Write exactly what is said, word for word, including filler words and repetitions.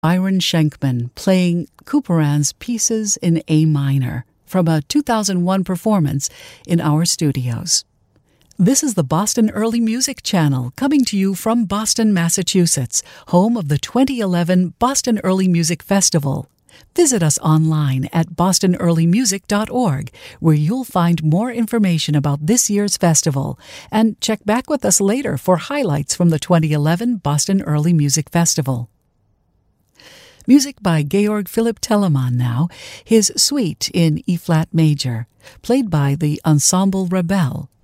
Byron Schenkman playing Couperin's Pieces in A minor from a two thousand one performance in our studios. This is the Boston Early Music Channel, coming to you from Boston, Massachusetts, home of the twenty eleven Boston Early Music Festival. Visit us online at boston early music dot org, where you'll find more information about this year's festival, and check back with us later for highlights from the twenty eleven Boston Early Music Festival. Music by Georg Philipp Telemann now, his Suite in E-flat major, played by the Ensemble Rebelle,